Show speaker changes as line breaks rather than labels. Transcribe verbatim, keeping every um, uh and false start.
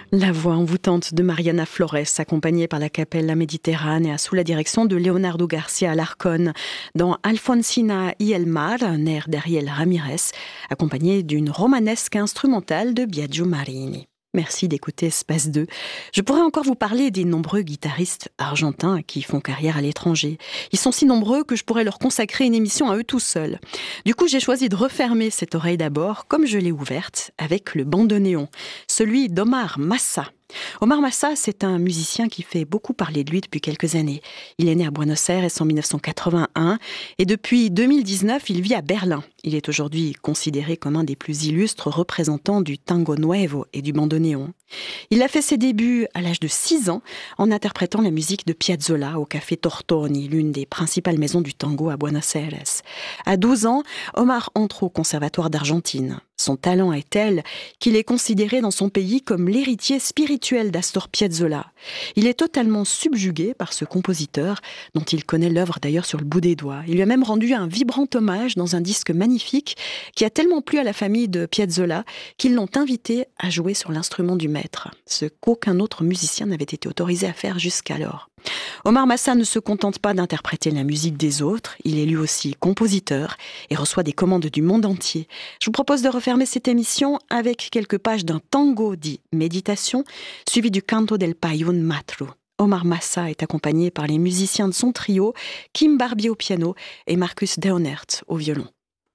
La voix envoûtante de Mariana Flores, accompagnée par la Capella Mediterránea sous la direction de Leonardo Garcia Alarcón, dans Alfonsina y el Mar, un air d'Ariel Ramirez, accompagné d'une romanesque instrumentale de Biagio Marini. Merci d'écouter Espace deux. Je pourrais encore vous parler des nombreux guitaristes argentins qui font carrière à l'étranger. Ils sont si nombreux que je pourrais leur consacrer une émission à eux tout seuls. Du coup, j'ai choisi de refermer cette oreille d'abord, comme je l'ai ouverte, avec le bandoneon, celui d'Omar Massa. Omar Massa, c'est un musicien qui fait beaucoup parler de lui depuis quelques années. Il est né à Buenos Aires en dix-neuf cent quatre-vingt-un et depuis deux mille dix-neuf, il vit à Berlin. Il est aujourd'hui considéré comme un des plus illustres représentants du tango nuevo et du bandoneon. Il a fait ses débuts à l'âge de six ans en interprétant la musique de Piazzolla au Café Tortoni, l'une des principales maisons du tango à Buenos Aires. À douze ans, Omar entre au Conservatoire d'Argentine. Son talent est tel qu'il est considéré dans son pays comme l'héritier spirituel d'Astor Piazzolla. Il est totalement subjugué par ce compositeur, dont il connaît l'œuvre d'ailleurs sur le bout des doigts. Il lui a même rendu un vibrant hommage dans un disque magnifique qui a tellement plu à la famille de Piazzolla qu'ils l'ont invité à jouer sur l'instrument du maître, ce qu'aucun autre musicien n'avait été autorisé à faire jusqu'alors. Omar Massa ne se contente pas d'interpréter la musique des autres, il est lui aussi compositeur et reçoit des commandes du monde entier. Je vous propose de refermer cette émission avec quelques pages d'un tango dit méditation, suivi du Canto del Payún Matru. Omar Massa est accompagné par les musiciens de son trio, Kim Barbie au piano et Marcus Deonert au violon.